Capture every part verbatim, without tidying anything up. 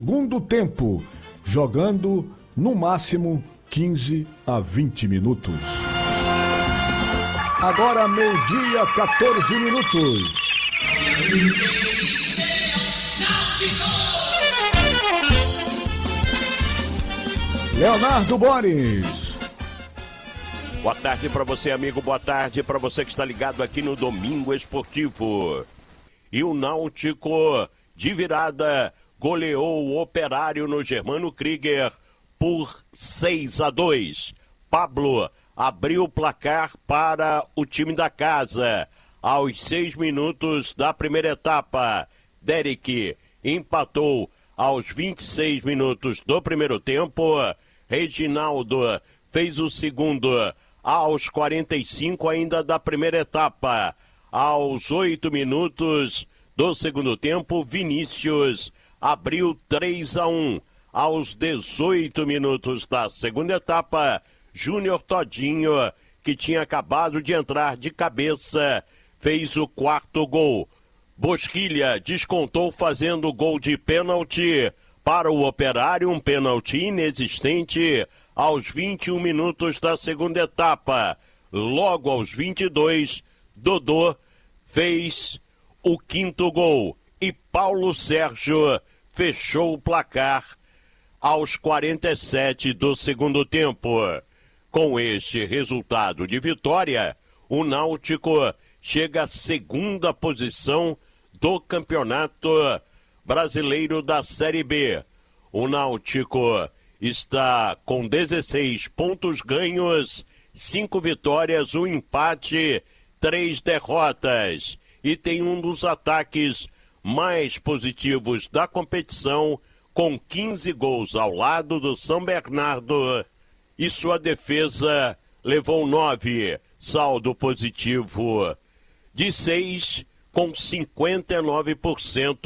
Segundo tempo, jogando no máximo quinze a vinte minutos. Agora meio-dia, quatorze minutos. Leonardo Boris. Boa tarde para você, amigo. Boa tarde para você que está ligado aqui no Domingo Esportivo. E o Náutico, de virada, goleou o Operário no Germano Krieger por seis a dois. Pablo abriu o placar para o time da casa. Aos seis minutos da primeira etapa, Derek empatou aos vinte e seis minutos do primeiro tempo. Reginaldo fez o segundo aos quarenta e cinco ainda da primeira etapa. Aos oito minutos do segundo tempo, Vinícius abriu três a um. Aos dezoito minutos da segunda etapa, Júnior Todinho, que tinha acabado de entrar de cabeça, fez o quarto gol. Bosquilha descontou fazendo o gol de pênalti para o Operário, um pênalti inexistente aos vinte e um minutos da segunda etapa. Logo aos vinte e dois, Dodô fez o quinto gol e Paulo Sérgio fechou o placar aos quarenta e sete do segundo tempo. Com este resultado de vitória, o Náutico chega à segunda posição do Campeonato Brasileiro da Série B. O Náutico está com dezesseis pontos ganhos, cinco vitórias, um empate, três derrotas. E tem um dos ataques mais positivos da competição, com quinze gols ao lado do São Bernardo, e sua defesa levou nove, saldo positivo de seis, com cinquenta e nove por cento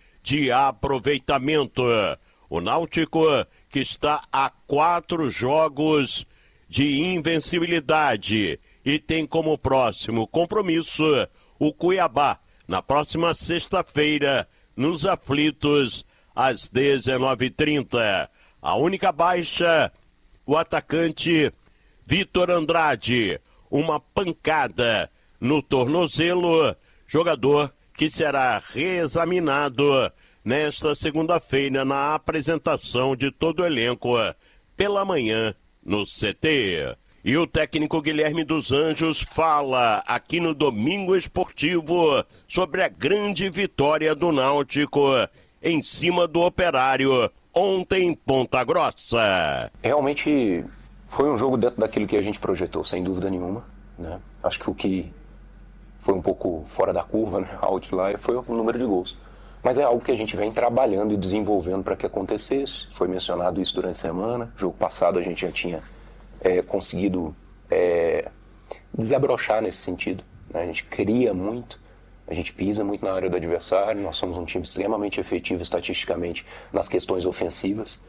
de aproveitamento. O Náutico, que está a quatro jogos de invencibilidade e tem como próximo compromisso o Cuiabá, na próxima sexta-feira, nos Aflitos, às dezenove e trinta. A única baixa, o atacante Vitor Andrade, uma pancada no tornozelo, jogador que será reexaminado nesta segunda-feira na apresentação de todo o elenco pela manhã no C T. E o técnico Guilherme dos Anjos fala aqui no Domingo Esportivo sobre a grande vitória do Náutico em cima do Operário ontem em Ponta Grossa. Realmente foi um jogo dentro daquilo que a gente projetou, sem dúvida nenhuma, né? Acho que o que foi um pouco fora da curva, né, outlier, foi o número de gols. Mas é algo que a gente vem trabalhando e desenvolvendo para que acontecesse. Foi mencionado isso durante a semana. Jogo passado a gente já tinha é, conseguido é, desabrochar nesse sentido, né? A gente cria muito, a gente pisa muito na área do adversário. Nós somos um time extremamente efetivo estatisticamente nas questões ofensivas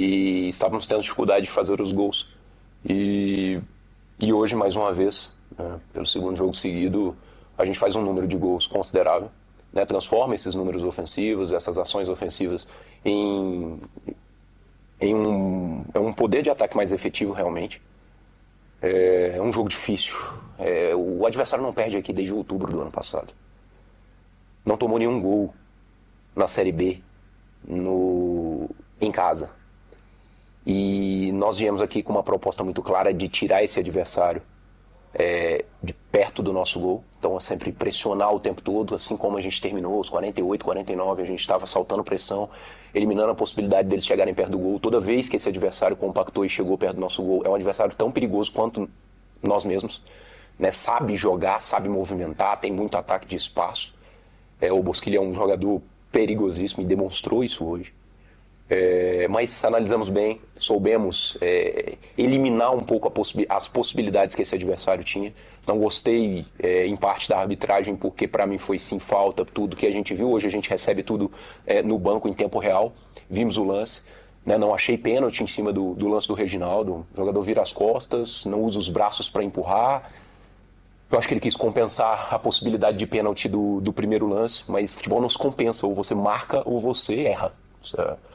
e estávamos tendo dificuldade de fazer os gols. E, e hoje, mais uma vez, né, pelo segundo jogo seguido, a gente faz um número de gols considerável, né, transforma esses números ofensivos, essas ações ofensivas em, em um, um poder de ataque mais efetivo realmente. É, é um jogo difícil. É, o adversário não perde aqui desde outubro do ano passado. Não tomou nenhum gol na Série B no, em casa. E nós viemos aqui com uma proposta muito clara de tirar esse adversário É, de perto do nosso gol. Então é sempre pressionar o tempo todo, assim como a gente terminou os quarenta e oito, quarenta e nove, a gente estava saltando pressão, eliminando a possibilidade deles chegarem perto do gol. Toda vez que esse adversário compactou e chegou perto do nosso gol, é um adversário tão perigoso quanto nós mesmos, né? Sabe jogar, sabe movimentar, tem muito ataque de espaço. É, o Bosquilha é um jogador perigosíssimo e demonstrou isso hoje. É, mas analisamos bem, soubemos é, eliminar um pouco possi- as possibilidades que esse adversário tinha. Não gostei é, em parte da arbitragem, porque para mim foi sim falta, tudo que a gente viu. Hoje a gente recebe tudo é, no banco em tempo real, vimos o lance, né? Não achei pênalti em cima do, do lance do Reginaldo. O jogador vira as costas, não usa os braços para empurrar. Eu acho que ele quis compensar a possibilidade de pênalti do, do primeiro lance, mas futebol não se compensa, ou você marca ou você erra.